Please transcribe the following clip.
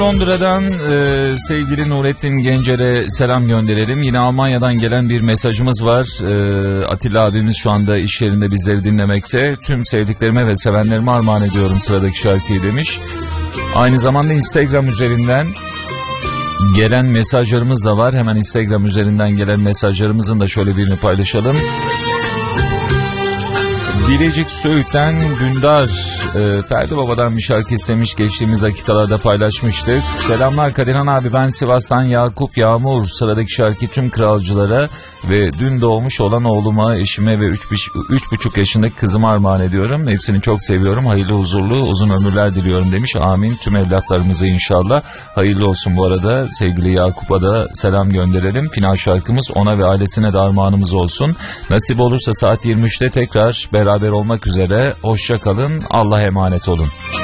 Londra'dan sevgili Nurettin Gencer'e selam gönderelim. Yine Almanya'dan gelen bir mesajımız var. Atilla abimiz şu anda iş yerinde bizleri dinlemekte. Tüm sevdiklerime ve sevenlerime armağan ediyorum sıradaki şarkıyı demiş. Aynı zamanda Instagram üzerinden gelen mesajlarımız da var. Hemen Instagram üzerinden gelen mesajlarımızın da şöyle birini paylaşalım. Bilecik Söğüt'ten Dündar Ferdi Baba'dan bir şarkı istemiş, geçtiğimiz dakikalarda paylaşmıştık. Selamlar Kadirhan abi, ben Sivas'tan Yakup Yağmur. Sıradaki şarkı tüm kralcılara ve dün doğmuş olan oğluma, eşime ve 3,5 yaşındaki kızıma armağan ediyorum. Hepsini çok seviyorum, hayırlı huzurlu uzun ömürler diliyorum demiş. Amin, tüm evlatlarımıza inşallah. Hayırlı olsun bu arada, sevgili Yakup'a da selam gönderelim. Final şarkımız ona ve ailesine de armağanımız olsun. Nasip olursa saat 23'te tekrar beraber olmak üzere. Hoşça kalın, Allah'a emanet olun.